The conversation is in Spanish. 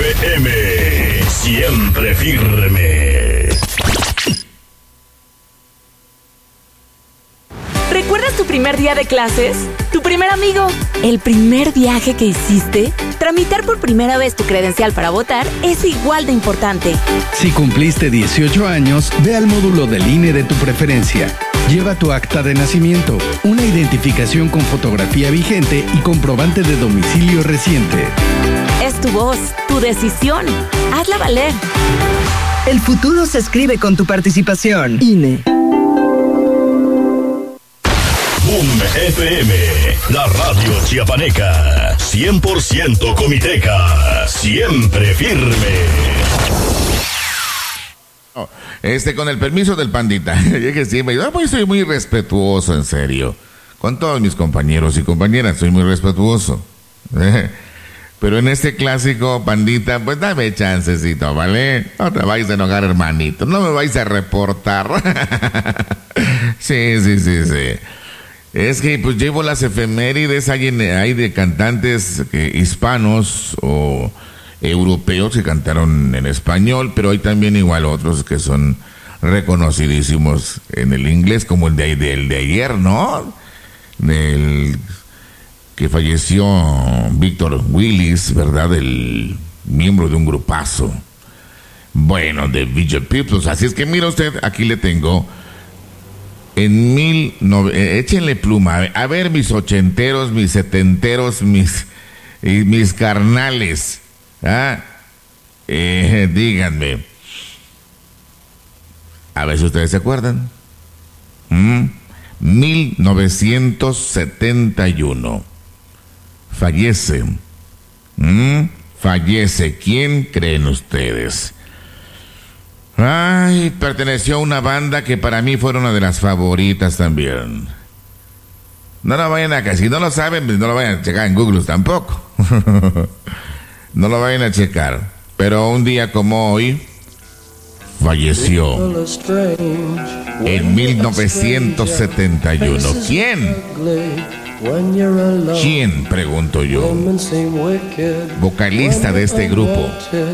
FM, siempre firme. ¿Recuerdas tu primer día de clases? ¿Tu primer amigo? ¿El primer viaje que hiciste? Tramitar por primera vez tu credencial para votar es igual de importante. Si cumpliste 18 años, ve al módulo del INE de tu preferencia. Lleva tu acta de nacimiento, una identificación con fotografía vigente y comprobante de domicilio reciente. Es tu voz, tu decisión. Hazla valer. El futuro se escribe con tu participación. INE. Boom FM, la radio chiapaneca, 100% comiteca, siempre firme. Con el permiso del pandita, llegué siempre, pues soy muy respetuoso, en serio. Con todos mis compañeros y compañeras soy muy respetuoso. Pero en este clásico, pandita, pues dame chancecito, ¿vale? No te vais a enojar, hermanito, no me vais a reportar. Sí. Es que pues llevo las efemérides, hay de cantantes hispanos o europeos que cantaron en español, pero hay también igual otros que son reconocidísimos en el inglés, como el de ayer, ¿no? Del que falleció Víctor Willis, ¿verdad? El miembro de un grupazo. Bueno, de Village Peoples. Así es que mira usted, aquí le tengo. Échenle pluma, a ver mis ochenteros, mis setenteros, mis carnales, díganme, a ver si ustedes se acuerdan. 1971, fallece, ¿quién creen ustedes? Ay, perteneció a una banda que para mí fue una de las favoritas también. No lo vayan a... Si no lo saben, no lo vayan a checar en Google tampoco. No lo vayan a checar. Pero un día como hoy, falleció en 1971. ¿Quién? ¿Quién? Pregunto yo. Vocalista de este grupo.